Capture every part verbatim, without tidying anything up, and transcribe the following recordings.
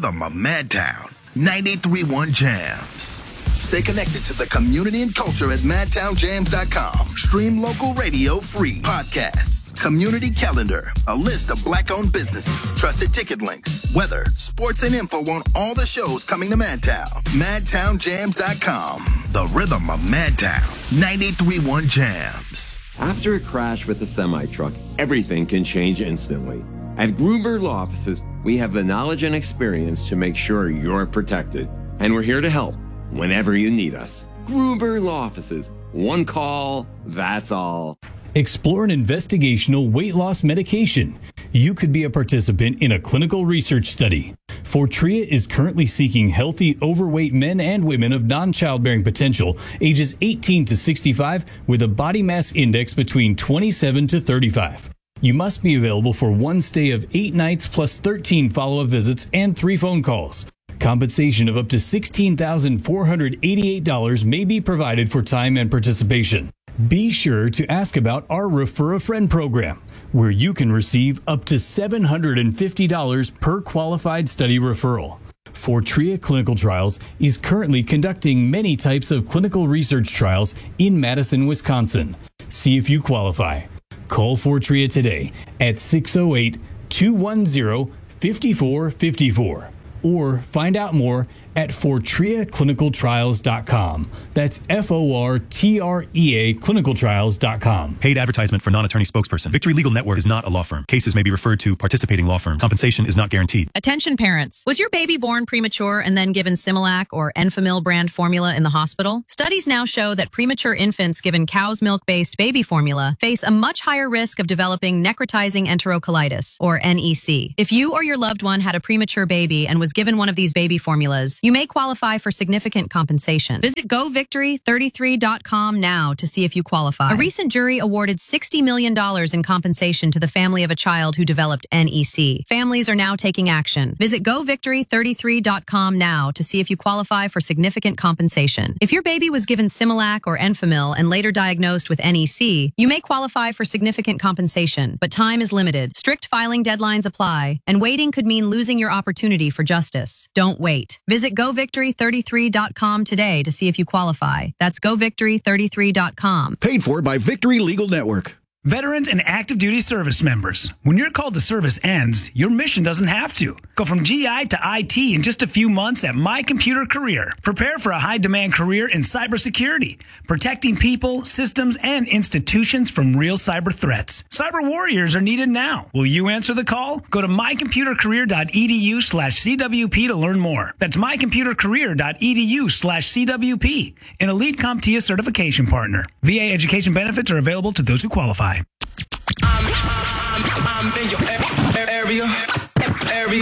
rhythm of Madtown. ninety-three point one Jams. Stay connected to the community and culture at madtown jams dot com. Stream local radio free. Podcasts, community calendar, a list of black-owned businesses, trusted ticket links, weather, sports, and info on all the shows coming to Madtown. madtown jams dot com. The rhythm of Madtown. ninety-three point one Jams. After a crash with a semi-truck, everything can change instantly. At Gruber Law Offices, we have the knowledge and experience to make sure you're protected. And we're here to help whenever you need us. Gruber Law Offices. One call, that's all. Explore an investigational weight loss medication. You could be a participant in a clinical research study. Fortrea is currently seeking healthy, overweight men and women of non-childbearing potential, ages eighteen to sixty-five, with a body mass index between twenty-seven to thirty-five. You must be available for one stay of eight nights plus thirteen follow-up visits and three phone calls. Compensation of up to sixteen thousand four hundred eighty-eight dollars may be provided for time and participation. Be sure to ask about our Refer a Friend program, where you can receive up to seven hundred fifty dollars per qualified study referral. Fortrea Clinical Trials is currently conducting many types of clinical research trials in Madison, Wisconsin. See if you qualify. Call Fortrea today at six oh eight, two one zero, five four five four or find out more at fortrea clinical trials dot com. That's F O R T R E A clinical trials dot com. Paid advertisement for non-attorney spokesperson. Victory Legal Network is not a law firm. Cases may be referred to participating law firms. Compensation is not guaranteed. Attention parents. Was your baby born premature and then given Similac or Enfamil brand formula in the hospital? Studies now show that premature infants given cow's milk-based baby formula face a much higher risk of developing necrotizing enterocolitis, or N E C. If you or your loved one had a premature baby and was given one of these baby formulas, you may qualify for significant compensation. Visit go victory thirty-three dot com now to see if you qualify. A recent jury awarded sixty million dollars in compensation to the family of a child who developed N E C. Families are now taking action. Visit go victory thirty-three dot com now to see if you qualify for significant compensation. If your baby was given Similac or Enfamil and later diagnosed with N E C, you may qualify for significant compensation, but time is limited. Strict filing deadlines apply, and waiting could mean losing your opportunity for justice. Don't wait. Visit go victory thirty-three dot com today to see if you qualify. That's go victory thirty-three dot com. Paid for by Victory Legal Network. Veterans and active duty service members, when your call to service ends, your mission doesn't have to. Go from G I to I T in just a few months at My Computer Career. Prepare for a high-demand career in cybersecurity, protecting people, systems, and institutions from real cyber threats. Cyber warriors are needed now. Will you answer the call? Go to my computer career dot e d u slash c w p to learn more. That's my computer career dot e d u slash c w p, an Elite CompTIA certification partner. V A education benefits are available to those who qualify. I'm, I'm, I'm in your area, area.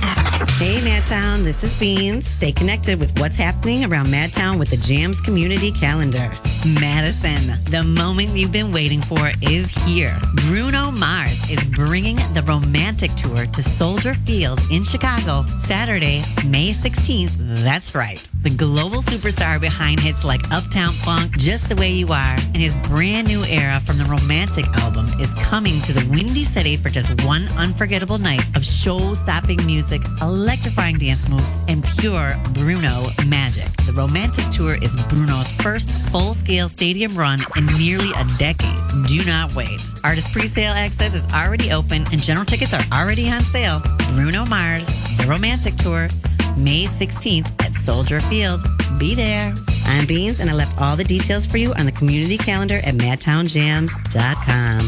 Hey, Madtown, this is Beans. Stay connected with what's happening around Madtown with the Jams Community Calendar. Madison, the moment you've been waiting for is here. Bruno Mars is bringing the Romantic Tour to Soldier Field in Chicago, Saturday, May sixteenth. That's right. The global superstar behind hits like Uptown Funk, Just the Way You Are, and his brand new era from the Romantic album is coming to the Windy City for just one unforgettable night of show-stopping music, electrifying dance moves, and pure Bruno magic. The Romantic Tour is Bruno's first full-scale stadium run in nearly a decade. Do not wait. Artist pre-sale access is already open and general tickets are already on sale. Bruno Mars, The Romantic Tour, May sixteenth at Soldier Field. Be there. I'm Beans, and I left all the details for you on the community calendar at madtown jams dot com.